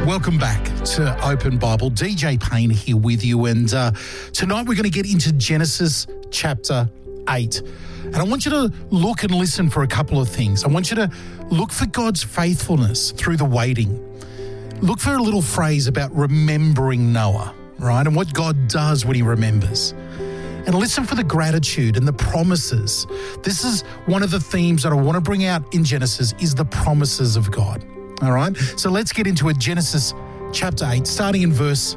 Welcome back to Open Bible. DJ Payne here with you, and tonight we're going to get into Genesis chapter 8. And I want you to look and listen for a couple of things. I want you to look for God's faithfulness through the waiting. Look for a little phrase about remembering Noah, right, and what God does when he remembers. And listen for the gratitude and the promises. This is one of the themes that I want to bring out in Genesis is the promises of God. All right, so let's get into it. Genesis chapter 8, starting in verse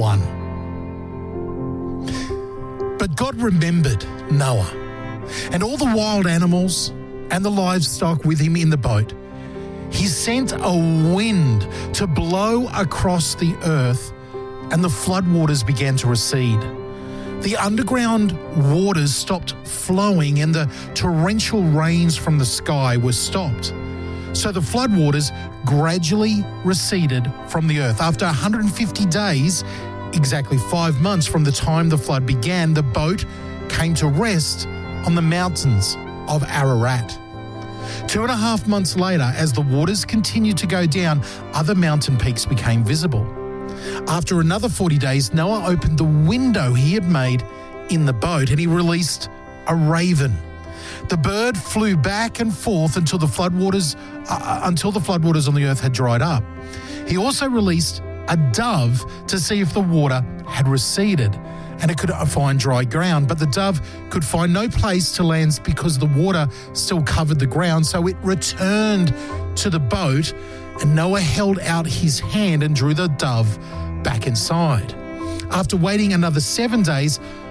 1. But God remembered Noah and all the wild animals and the livestock with him in the boat. He sent a wind to blow across the earth, and the floodwaters began to recede. The underground waters stopped flowing, and the torrential rains from the sky were stopped. So the floodwaters gradually receded from the earth. After 150 days, exactly 5 months from the time the flood began, the boat came to rest on the mountains of Ararat. 2.5 months later, as the waters continued to go down, other mountain peaks became visible. After another 40 days, Noah opened the window he had made in the boat, and he released a raven. The bird flew back and forth until the floodwaters on the earth had dried up. He also released a dove to see if the water had receded and it could find dry ground. But the dove could find no place to land because the water still covered the ground. So it returned to the boat, and Noah held out his hand and drew the dove back inside. After waiting another 7 days,